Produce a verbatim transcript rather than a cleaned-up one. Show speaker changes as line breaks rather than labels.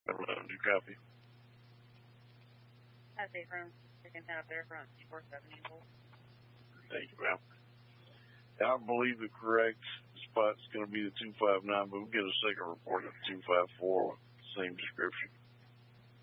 eleven, do copy.
That's a from second half there front four seventy volt.
Thank you, ma'am. I believe the correct spot's going to be the two five nine, but we'll get a second report of two five four, same description.